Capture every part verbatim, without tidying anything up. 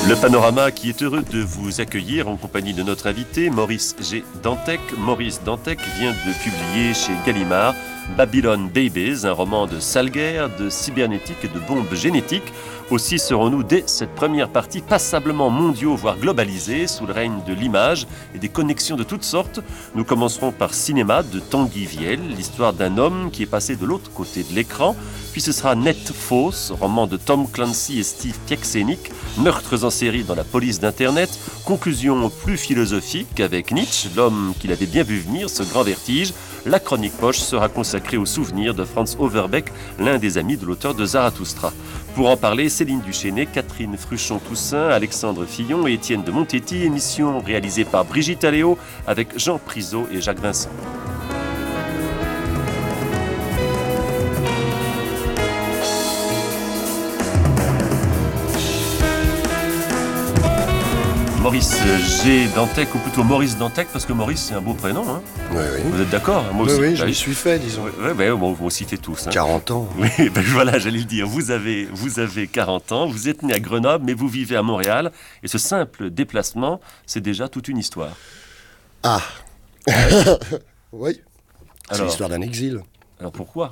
Le Panorama qui est heureux de vous accueillir en compagnie de notre invité Maurice G. Dantec. Maurice Dantec vient de publier chez Gallimard Babylon Babies, un roman de sale guerre, de cybernétique et de bombes génétiques. Aussi serons-nous dès cette première partie passablement mondiaux, voire globalisés, sous le règne de l'image et des connexions de toutes sortes. Nous commencerons par Cinéma de Tanguy Viel, l'histoire d'un homme qui est passé de l'autre côté de l'écran. Puis ce sera Net Fausse, roman de Tom Clancy et Steve Pieksenik, meurtres en série dans la police d'Internet. Conclusion plus philosophique avec Nietzsche, l'homme qu'il avait bien vu venir, ce grand vertige. La chronique poche sera consacrée au souvenir de Franz Overbeck, l'un des amis de l'auteur de Zarathustra. Pour en parler, Céline Duchesnay, Catherine Fruchon-Toussaint, Alexandre Fillon et Étienne de Montetti. Émission réalisée par Brigitte Alléo avec Jean Priseau et Jacques Vincent. Maurice G. Dantec, ou plutôt Maurice Dantec, parce que Maurice, c'est un beau prénom. Hein. Oui, oui. Vous êtes d'accord? Moi aussi. Oui, oui, je m'y suis fait, disons. Oui, oui, oui, bon, vous aussi fait tous. Hein. quarante ans. Oui, ben voilà, j'allais le dire. Vous avez, vous avez quarante ans, vous êtes né à Grenoble, mais vous vivez à Montréal. Et ce simple déplacement, c'est déjà toute une histoire. Ah oui, c'est l'histoire d'un exil. Alors pourquoi?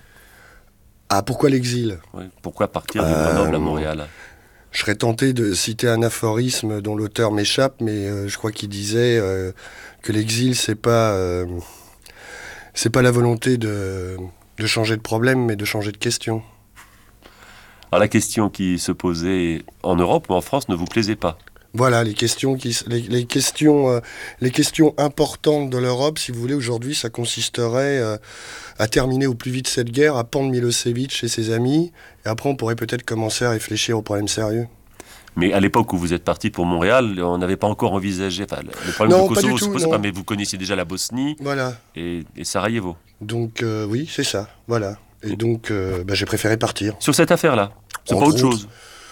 Ah, pourquoi l'exil? Oui, pourquoi partir de Grenoble euh... à Montréal? Je serais tenté de citer un aphorisme dont l'auteur m'échappe, mais euh, je crois qu'il disait euh, que l'exil, c'est pas, euh, c'est pas la volonté de, de changer de problème, mais de changer de question. Alors la question qui se posait en Europe ou en France ne vous plaisait pas? Voilà, les questions, qui, les, les, questions, euh, les questions importantes de l'Europe, si vous voulez, aujourd'hui, ça consisterait euh, à terminer au plus vite cette guerre, à pendre Milosevic et ses amis, et après on pourrait peut-être commencer à réfléchir aux problèmes sérieux. Mais à l'époque où vous êtes parti pour Montréal, on n'avait pas encore envisagé... Enfin, le problème non, de Kosovo, pas du tout, c'est pas, mais vous connaissiez déjà la Bosnie voilà. et, et Sarajevo. Donc euh, oui, c'est ça, voilà. Et donc euh, bah, j'ai préféré partir. Sur cette affaire-là? C'est pas autre chose?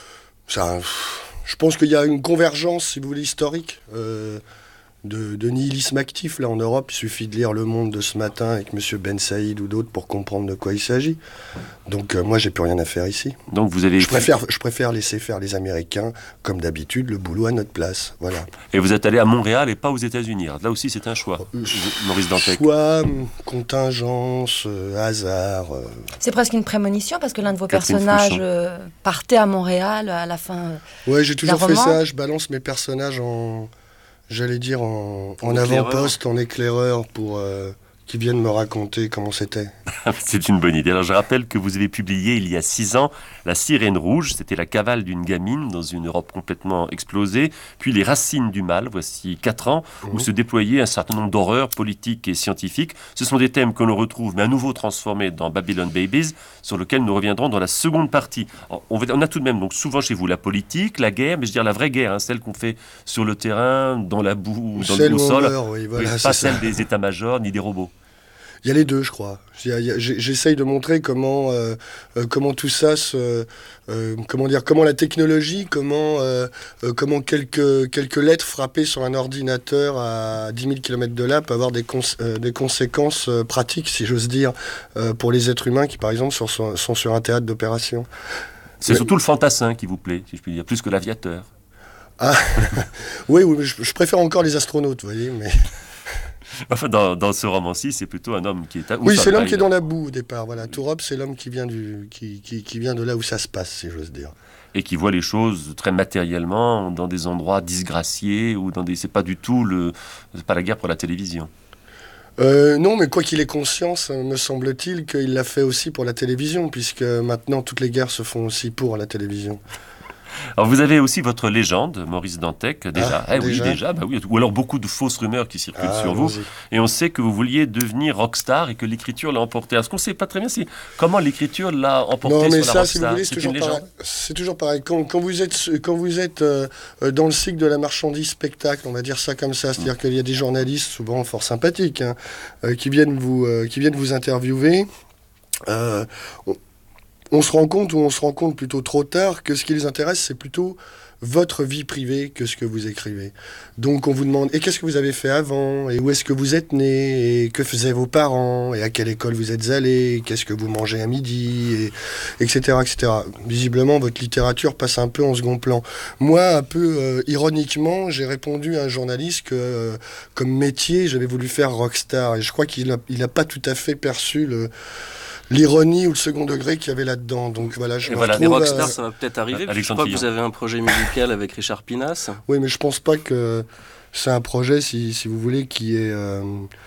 Ça... Je pense qu'il y a une convergence, si vous voulez, historique euh, de, de nihilisme actif là en Europe. Il suffit de lire Le Monde de ce matin avec M. Ben Saïd ou d'autres pour comprendre de quoi il s'agit. Donc euh, moi, j'ai plus rien à faire ici. Donc vous avez... Je préfère, je préfère laisser faire les Américains, comme d'habitude, le boulot à notre place. Voilà. Et vous êtes allé à Montréal et pas aux États-Unis. Là aussi, c'est un choix, euh, Maurice Dantec. Choix, contingence, euh, hasard. Euh... C'est presque une prémonition parce que l'un de vos Catherine personnages euh, partait à Montréal à la fin. Euh, ouais, j'ai toujours fait ça. Je balance mes personnages en, j'allais dire en, en avant-poste, en éclaireur pour. Euh, qui viennent me raconter comment c'était. C'est une bonne idée. Alors je rappelle que vous avez publié il y a six ans La Sirène Rouge, c'était la cavale d'une gamine dans une Europe complètement explosée, puis Les Racines du Mal, voici quatre ans, mmh. où se déployaient un certain nombre d'horreurs politiques et scientifiques. Ce sont des thèmes que l'on retrouve, mais à nouveau transformés dans Babylon Babies, sur lequel nous reviendrons dans la seconde partie. Alors, on, va, on a tout de même donc souvent chez vous la politique, la guerre, mais je veux dire la vraie guerre, hein, celle qu'on fait sur le terrain, dans la boue, dans celle le sol, oui, voilà, oui, pas celle ça. Des états-majors ni des robots. Il y a les deux, je crois. J'essaye de montrer comment, euh, comment tout ça se... Euh, comment dire, comment la technologie, comment, euh, comment quelques, quelques lettres frappées sur un ordinateur à dix mille kilomètres de là peuvent avoir des, cons euh, des conséquences euh, pratiques, si j'ose dire, euh, pour les êtres humains qui, par exemple, sont, sont, sont sur un théâtre d'opération. C'est Mais... surtout le fantassin qui vous plaît, si je puis dire, plus que l'aviateur. Ah, oui, oui, je, je préfère encore les astronautes, vous voyez, mais... Enfin, dans, dans ce roman-ci, c'est plutôt un homme qui est... À... Oui, c'est l'homme qui est dans la boue au départ. Voilà. Tourop, c'est l'homme qui vient, du, qui, qui, qui vient de là où ça se passe, si j'ose dire. Et qui voit les choses très matériellement, dans des endroits disgraciés, ou dans des... C'est pas du tout le... C'est pas la guerre pour la télévision. Euh, non, mais quoi qu'il ait conscience, me semble-t-il qu'il l'a fait aussi pour la télévision, puisque maintenant, toutes les guerres se font aussi pour la télévision. Alors vous avez aussi votre légende, Maurice Dantec, déjà. Ah, eh déjà. Oui, déjà. Bah oui. Ou alors beaucoup de fausses rumeurs qui circulent ah, sur vous. Et on sait que vous vouliez devenir rockstar et que l'écriture l'a emporté. Alors, ce qu'on ne sait pas très bien, c'est comment l'écriture l'a emporté non, mais sur ça, la rockstar. Si vous voulez, c'est toujours pareil. C'est toujours pareil. Quand, quand vous êtes, quand vous êtes euh, dans le cycle de la marchandise spectacle, on va dire ça comme ça, c'est-à-dire mmh. qu'il y a des journalistes, souvent fort sympathiques, hein, euh, qui, viennent vous, euh, qui viennent vous interviewer. Euh, on, on se rend compte, ou on se rend compte plutôt trop tard, que ce qui les intéresse, c'est plutôt votre vie privée que ce que vous écrivez. Donc on vous demande, et qu'est-ce que vous avez fait avant, et où est-ce que vous êtes né, et que faisaient vos parents, et à quelle école vous êtes allé, et qu'est-ce que vous mangez à midi, et, etc., et cetera. Visiblement, votre littérature passe un peu en second plan. Moi, un peu euh, ironiquement, j'ai répondu à un journaliste que, euh, comme métier, j'avais voulu faire rockstar, et je crois qu'il n'a il a pas tout à fait perçu le... l'ironie ou le second degré qu'il y avait là-dedans. Donc voilà, je et me voilà, retrouve... les rockstars, à... ça va peut-être arriver. Avec Je crois que vous avez un projet musical avec Richard Pinas. Oui, mais je pense pas que c'est un projet, si, si vous voulez, qui est... Euh...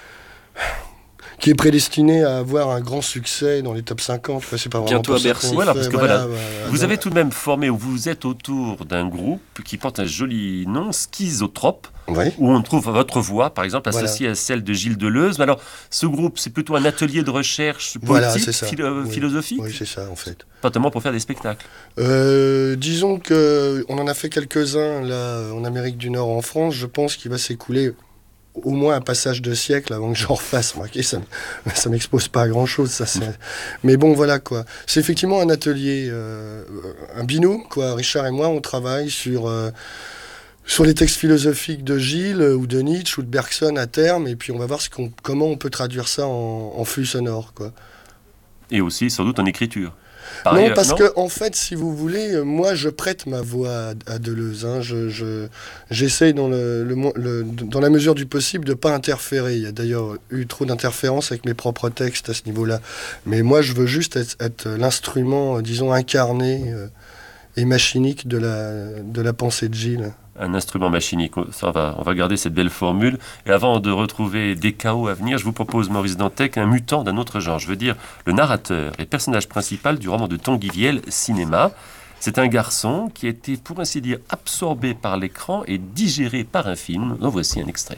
qui est prédestiné à avoir un grand succès dans les top cinquante. Enfin, c'est pas vraiment bientôt à Bercy. Voilà, parce que voilà, voilà, vous voilà. avez tout de même formé, ou vous êtes autour d'un groupe qui porte un joli nom, Schizotrope, Oui. où on trouve votre voix, par exemple, Voilà. associée à celle de Gilles Deleuze. Mais alors, ce groupe, c'est plutôt un atelier de recherche poétique, Voilà, c'est ça. philo- Oui. philosophique, Oui, c'est ça, en fait. pas tellement pour faire des spectacles. Euh, disons que on en a fait quelques-uns, là, en Amérique du Nord, en France. Je pense qu'il va s'écouler au moins un passage de siècle avant que j'en refasse. Remarquez, ça, m- ça m'expose pas à grand-chose, ça. C'est... Mais bon, voilà, quoi. C'est effectivement un atelier, euh, un binôme, quoi. Richard et moi, on travaille sur... euh, sur les textes philosophiques de Gilles ou de Nietzsche ou de Bergson à terme, et puis on va voir ce qu'on, comment on peut traduire ça en, en flux sonore, quoi. Et aussi, sans doute, en écriture. Par non, ailleurs- parce non que en fait, si vous voulez, euh, moi, je prête ma voix à, à Deleuze. Hein. Je, je, j'essaye dans, le, le, mo- le- dans la mesure du possible de ne pas interférer. Il y a d'ailleurs eu trop d'interférences avec mes propres textes à ce niveau-là. Mais moi, je veux juste être, être l'instrument, euh, disons, incarné euh, et machinique de la, de la pensée de Gilles. Un instrument machinique, ça va, on va garder cette belle formule. Et avant de retrouver des chaos à venir, je vous propose, Maurice Dantec, un mutant d'un autre genre. Je veux dire, le narrateur et personnage principal du roman de Tanguy Viel, Cinéma. C'est un garçon qui a été, pour ainsi dire, absorbé par l'écran et digéré par un film. En voici un extrait.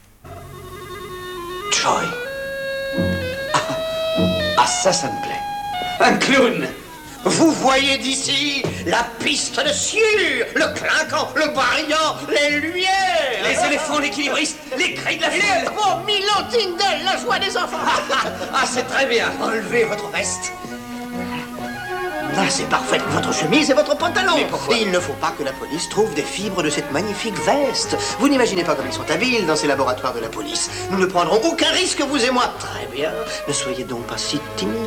Joy. Ah, ah, ça, ça me plaît. Un clown. Vous voyez d'ici la piste de sciure, le clinquant, le brillant, les lumières. Les éléphants, l'équilibriste, les cris de la foule. Les beaux Milan Tindel, la joie des enfants. Ah, c'est très bien. Enlevez votre veste. Ah, c'est parfait. Votre chemise et votre pantalon. Mais pourquoi ? Et il ne faut pas que la police trouve des fibres de cette magnifique veste. Vous n'imaginez pas comme ils sont habiles dans ces laboratoires de la police. Nous ne prendrons aucun risque, vous et moi. Très bien. Ne soyez donc pas si timide.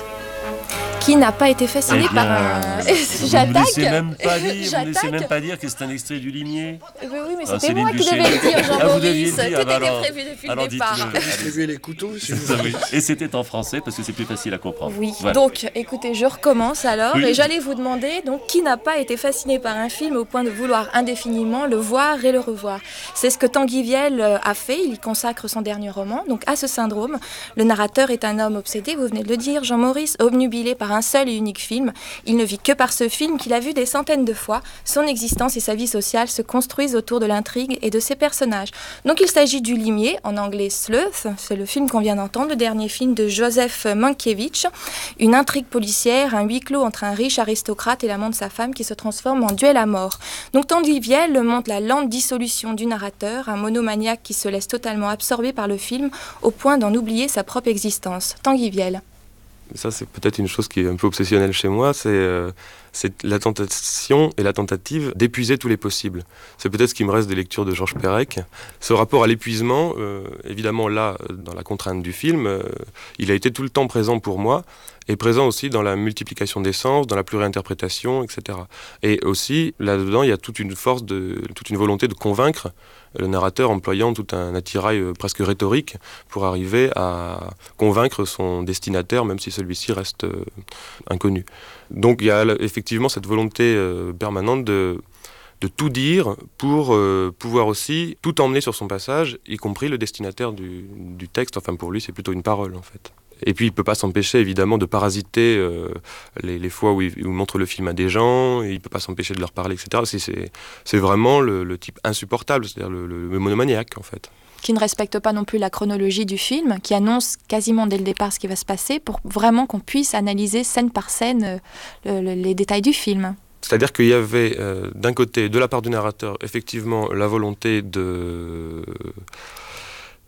Qui n'a pas été fasciné Eh par bien, un... Vous ne J'attaque. laissez même pas dire, vous ne laissez J'attaque. même pas dire que c'est un extrait du Limier. Oui, oui, mais Ah, c'était Céline moi qui Duché. devais le dire, Ah, vous deviez Jean-Maurice. le dire, Tout ah, était alors- prévu depuis alors le départ. dites-le. Distribuer les couteaux, si vous Ça, voulez. oui. Et c'était en français parce que c'est plus facile à comprendre. Oui, Voilà. donc écoutez, je recommence alors Oui. et j'allais vous demander donc qui n'a pas été fasciné par un film au point de vouloir indéfiniment le voir et le revoir. C'est ce que Tanguy Viel euh, a fait, il y consacre son dernier roman, donc à ce syndrome. Le narrateur est un homme obsédé, vous venez de le dire, Jean-Maurice, obnubilé par un seul et unique film. Il ne vit que par ce film qu'il a vu des centaines de fois. Son existence et sa vie sociale se construisent autour de l'intrigue et de ses personnages. Donc il s'agit du Limier, en anglais Sleuth, c'est le film qu'on vient d'entendre, le dernier film de Joseph Mankiewicz. Une intrigue policière, un huis clos entre un riche aristocrate et l'amant de sa femme qui se transforme en duel à mort. Donc Tanguy Viel montre la lente dissolution du narrateur, un monomaniaque qui se laisse totalement absorber par le film au point d'en oublier sa propre existence. Tanguy Viel. Ça, c'est peut-être une chose qui est un peu obsessionnelle chez moi, c'est, euh, c'est la tentation et la tentative d'épuiser tous les possibles. C'est peut-être ce qui me reste des lectures de Georges Perec. Ce rapport à l'épuisement, euh, évidemment là, dans la contrainte du film, euh, il a été tout le temps présent pour moi, et présent aussi dans la multiplication des sens, dans la pluriinterprétation, et cetera. Et aussi, là-dedans, il y a toute une force, de, toute une volonté de convaincre le narrateur, employant tout un attirail euh, presque rhétorique pour arriver à convaincre son destinataire, même si celui-ci reste euh, inconnu. Donc il y a effectivement cette volonté euh, permanente de, de tout dire pour euh, pouvoir aussi tout emmener sur son passage, y compris le destinataire du, du texte. Enfin, pour lui, c'est plutôt une parole, en fait. Et puis, il ne peut pas s'empêcher, évidemment, de parasiter euh, les, les fois où il, où il montre le film à des gens, et il ne peut pas s'empêcher de leur parler, et cetera. C'est, c'est, c'est vraiment le, le type insupportable, c'est-à-dire le, le, le monomaniaque, en fait. Qui ne respecte pas non plus la chronologie du film, qui annonce quasiment dès le départ ce qui va se passer, pour vraiment qu'on puisse analyser scène par scène euh, le, le, les détails du film. C'est-à-dire qu'il y avait, euh, d'un côté, de la part du narrateur, effectivement, la volonté de...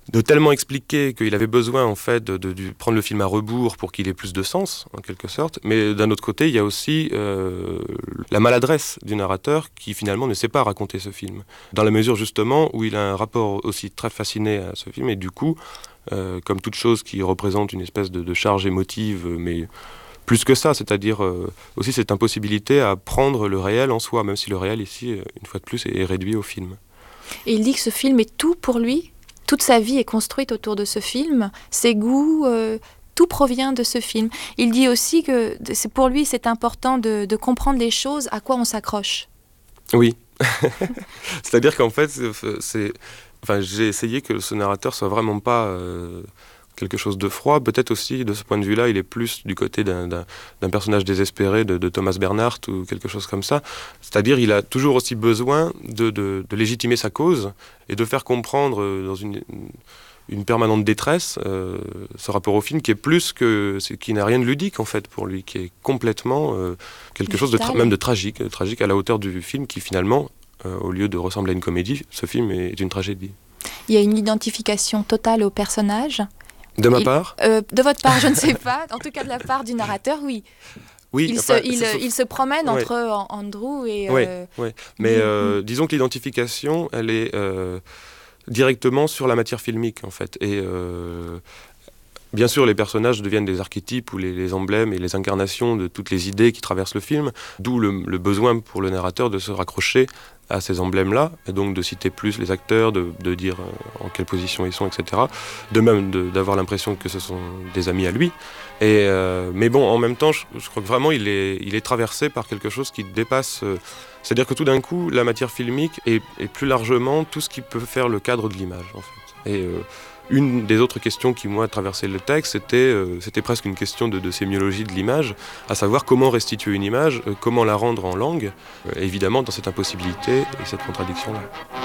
de tellement expliquer qu'il avait besoin en fait de, de, de prendre le film à rebours pour qu'il ait plus de sens, en quelque sorte. Mais d'un autre côté, il y a aussi euh, la maladresse du narrateur qui finalement ne sait pas raconter ce film. Dans la mesure justement où il a un rapport aussi très fasciné à ce film et du coup, euh, comme toute chose qui représente une espèce de, de charge émotive, mais plus que ça, c'est-à-dire euh, aussi cette impossibilité à prendre le réel en soi, même si le réel ici, une fois de plus, est réduit au film. Et il dit que ce film est tout pour lui. Toute sa vie est construite autour de ce film. Ses goûts, euh, tout provient de ce film. Il dit aussi que c'est, pour lui, c'est important de, de comprendre les choses, à quoi on s'accroche. Oui. C'est-à-dire qu'en fait, c'est, c'est, enfin, j'ai essayé que ce narrateur soit vraiment pas euh, quelque chose de froid. Peut-être aussi, de ce point de vue-là, il est plus du côté d'un, d'un, d'un personnage désespéré de, de Thomas Bernhardt ou quelque chose comme ça. C'est-à-dire il a toujours aussi besoin de, de, de légitimer sa cause et de faire comprendre euh, dans une, une permanente détresse euh, ce rapport au film qui est plus que... qui n'a rien de ludique en fait pour lui, qui est complètement euh, quelque chose de tra- même de tragique, de tragique à la hauteur du film qui finalement, euh, au lieu de ressembler à une comédie, ce film est une tragédie. Il y a une identification totale au personnage. De ma il, part euh, De votre part, je ne sais pas. En tout cas, de la part du narrateur, oui. Oui, il, enfin, se, il, sauf... il se promène ouais. entre Andrew et... Oui, euh, ouais. Mais euh, mm. disons que l'identification, elle est euh, directement sur la matière filmique, en fait. Et euh, bien sûr, les personnages deviennent des archétypes ou les, les emblèmes et les incarnations de toutes les idées qui traversent le film, d'où le, le besoin pour le narrateur de se raccrocher à ces emblèmes-là, et donc de citer plus les acteurs, de, de dire euh, en quelle position ils sont, et cetera. De même de, d'avoir l'impression que ce sont des amis à lui. Et, euh, mais bon, en même temps, je, je crois que vraiment il est, il est traversé par quelque chose qui dépasse... Euh, c'est-à-dire que tout d'un coup, la matière filmique est, est plus largement tout ce qui peut faire le cadre de l'image, en fait. Et euh, une des autres questions qui, moi, traversait le texte, c'était, euh, c'était presque une question de, de sémiologie de l'image, à savoir comment restituer une image, euh, comment la rendre en langue, euh, évidemment dans cette impossibilité et cette contradiction-là.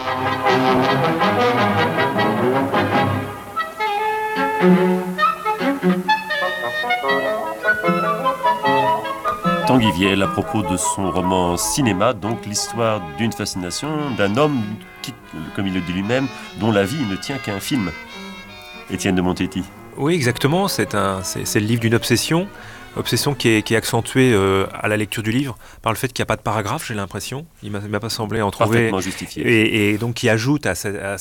Tanguy Viel, à propos de son roman Cinéma, donc l'histoire d'une fascination d'un homme qui, comme il le dit lui-même, dont la vie ne tient qu'à un film. Étienne de Montetti. Oui, exactement. C'est, un, c'est, c'est le livre d'une obsession. Obsession qui est, qui est accentuée euh, à la lecture du livre par le fait qu'il n'y a pas de paragraphe, j'ai l'impression. Il ne m'a, m'a pas semblé en trouver. Parfaitement justifié. Et, et donc qui ajoute à, ce, à